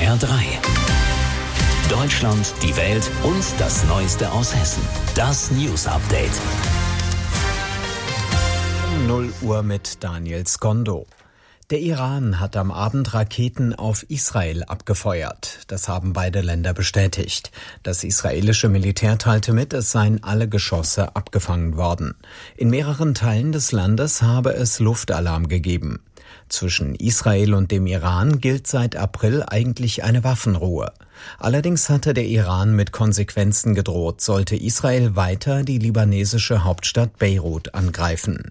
HR3. Deutschland, die Welt und das Neueste aus Hessen. Das News Update. 0 Uhr mit Daniel Skondo. Der Iran hat am Abend Raketen auf Israel abgefeuert. Das haben beide Länder bestätigt. Das israelische Militär teilte mit, es seien alle Geschosse abgefangen worden. In mehreren Teilen des Landes habe es Luftalarm gegeben. Zwischen Israel und dem Iran gilt seit April eigentlich eine Waffenruhe. Allerdings hatte der Iran mit Konsequenzen gedroht, sollte Israel weiter die libanesische Hauptstadt Beirut angreifen.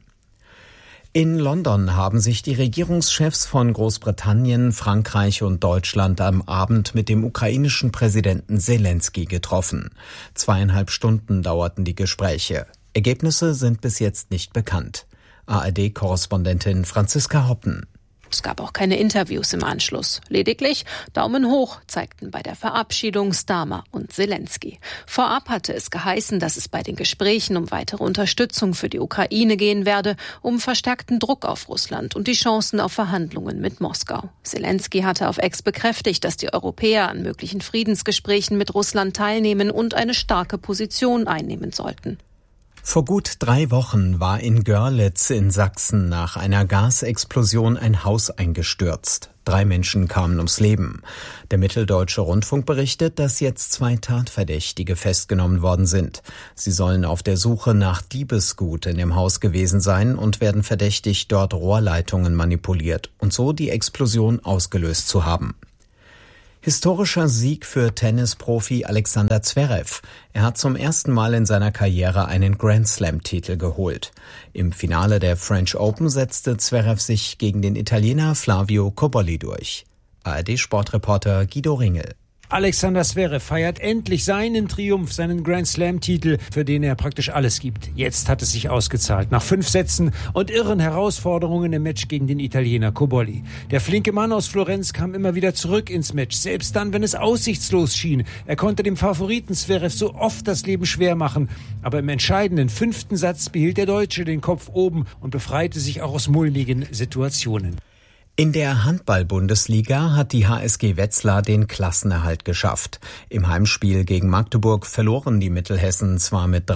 In London haben sich die Regierungschefs von Großbritannien, Frankreich und Deutschland am Abend mit dem ukrainischen Präsidenten Selenskyj getroffen. 2,5 Stunden dauerten die Gespräche. Ergebnisse sind bis jetzt nicht bekannt. ARD-Korrespondentin Franziska Hoppen. Es gab auch keine Interviews im Anschluss. Lediglich Daumen hoch zeigten bei der Verabschiedung Starmer und Selenskyj. Vorab hatte es geheißen, dass es bei den Gesprächen um weitere Unterstützung für die Ukraine gehen werde, um verstärkten Druck auf Russland und die Chancen auf Verhandlungen mit Moskau. Selenskyj hatte auf X bekräftigt, dass die Europäer an möglichen Friedensgesprächen mit Russland teilnehmen und eine starke Position einnehmen sollten. Vor gut 3 Wochen war in Görlitz in Sachsen nach einer Gasexplosion ein Haus eingestürzt. 3 Menschen kamen ums Leben. Der Mitteldeutsche Rundfunk berichtet, dass jetzt 2 Tatverdächtige festgenommen worden sind. Sie sollen auf der Suche nach Diebesgut in dem Haus gewesen sein und werden verdächtigt, dort Rohrleitungen manipuliert und so die Explosion ausgelöst zu haben. Historischer Sieg für Tennisprofi Alexander Zverev. Er hat zum ersten Mal in seiner Karriere einen Grand-Slam-Titel geholt. Im Finale der French Open setzte Zverev sich gegen den Italiener Flavio Cobolli durch. ARD-Sportreporter Guido Ringel. Alexander Zverev feiert endlich seinen Triumph, seinen Grand-Slam-Titel, für den er praktisch alles gibt. Jetzt hat es sich ausgezahlt. Nach 5 Sätzen und irren Herausforderungen im Match gegen den Italiener Cobolli. Der flinke Mann aus Florenz kam immer wieder zurück ins Match, selbst dann, wenn es aussichtslos schien. Er konnte dem Favoriten Zverev so oft das Leben schwer machen. Aber im entscheidenden 5. Satz behielt der Deutsche den Kopf oben und befreite sich auch aus mulmigen Situationen. In der Handball-Bundesliga hat die HSG Wetzlar den Klassenerhalt geschafft. Im Heimspiel gegen Magdeburg verloren die Mittelhessen zwar mit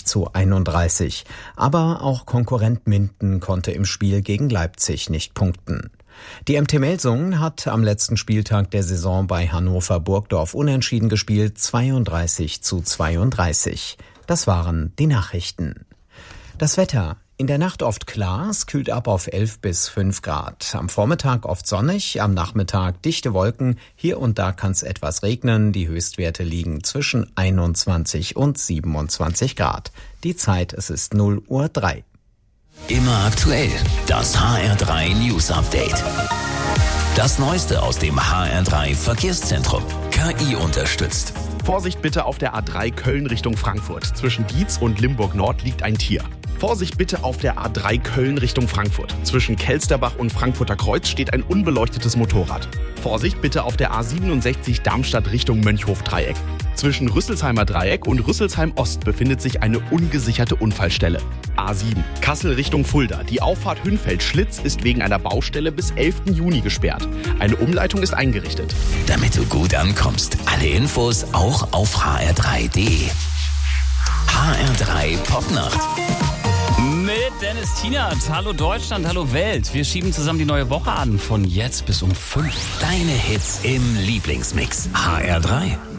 30:31, aber auch Konkurrent Minden konnte im Spiel gegen Leipzig nicht punkten. Die MT Melsungen hat am letzten Spieltag der Saison bei Hannover Burgdorf unentschieden gespielt, 32:32. Das waren die Nachrichten. Das Wetter. In der Nacht oft klar, es kühlt ab auf 11 bis 5 Grad. Am Vormittag oft sonnig, am Nachmittag dichte Wolken. Hier und da kann es etwas regnen. Die Höchstwerte liegen zwischen 21 und 27 Grad. Die Zeit, es ist 0:03 Uhr. Immer aktuell, das HR3 News Update. Das Neueste aus dem HR3 Verkehrszentrum. KI unterstützt. Vorsicht bitte auf der A3 Köln Richtung Frankfurt. Zwischen Dietz und Limburg Nord liegt ein Tier. Vorsicht bitte auf der A3 Köln Richtung Frankfurt. Zwischen Kelsterbach und Frankfurter Kreuz steht ein unbeleuchtetes Motorrad. Vorsicht bitte auf der A67 Darmstadt Richtung Mönchhof-Dreieck. Zwischen Rüsselsheimer Dreieck und Rüsselsheim Ost befindet sich eine ungesicherte Unfallstelle. A7 Kassel Richtung Fulda. Die Auffahrt Hünfeld-Schlitz ist wegen einer Baustelle bis 11. Juni gesperrt. Eine Umleitung ist eingerichtet. Damit du gut ankommst, alle Infos auch auf hr3.de. HR3 Popnacht. Mit Dennis Tienert. Hallo Deutschland, hallo Welt. Wir schieben zusammen die neue Woche an, von jetzt bis um 5. Deine Hits im Lieblingsmix. HR3.